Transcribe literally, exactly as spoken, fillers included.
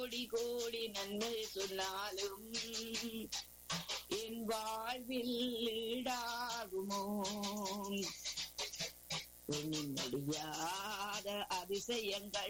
கோடி கோடி நன்மை சொன்னாலும் என் வாழ்வில் ஈடாகுமோ? எண்ணி முடியாத அதிசயங்கள்